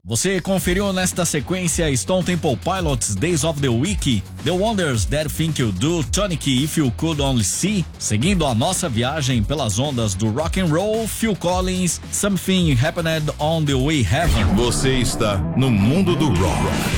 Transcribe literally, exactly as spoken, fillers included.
Você conferiu nesta sequência Stone Temple Pilots, Days of the Week, The Wonders That Think You Do, Tonic, If You Could Only See. Seguindo a nossa viagem pelas ondas do rock and roll, Phil Collins, Something Happened on the Way Heaven. Você está no mundo do rock.